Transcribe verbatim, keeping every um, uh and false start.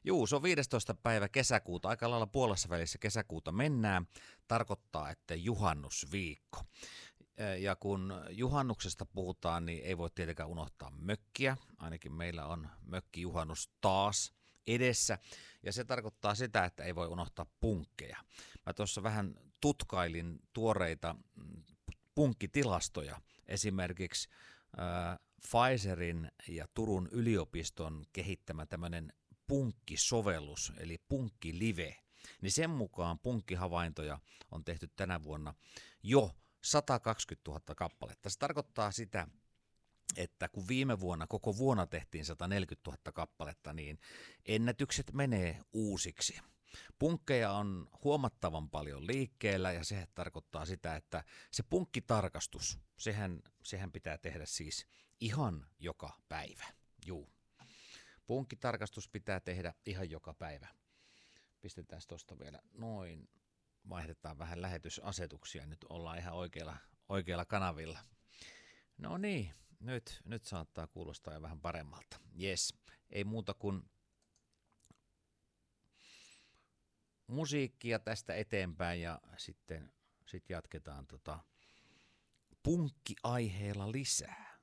Juu, se on viidestoista päivä kesäkuuta, aika lailla puolessa välissä kesäkuuta mennään. Tarkoittaa, että juhannusviikko. Ja kun juhannuksesta puhutaan, niin ei voi tietenkään unohtaa mökkiä. Ainakin meillä on mökkijuhannus taas edessä. Ja se tarkoittaa sitä, että ei voi unohtaa punkkeja. Mä tuossa vähän tutkailin tuoreita punkkitilastoja. Esimerkiksi äh, Pfizerin ja Turun yliopiston kehittämä tämmöinen punkkisovellus, eli punkkilive, niin sen mukaan punkkihavaintoja on tehty tänä vuonna jo sata kaksikymmentätuhatta kappaletta. Se tarkoittaa sitä, että kun viime vuonna, koko vuonna tehtiin sata neljäkymmentätuhatta kappaletta, niin ennätykset menee uusiksi. Punkkeja on huomattavan paljon liikkeellä ja se tarkoittaa sitä, että se punkkitarkastus, sehän, sehän pitää tehdä siis ihan joka päivä. Juu. Punkkitarkastus pitää tehdä ihan joka päivä. Pistetään tuosta vielä noin. Vaihdetaan vähän lähetysasetuksia. Nyt ollaan ihan oikealla, oikealla kanavilla. No niin, nyt, nyt saattaa kuulostaa jo vähän paremmalta. Jes, ei muuta kuin musiikkia tästä eteenpäin ja sitten sit jatketaan tota punkkiaiheella lisää.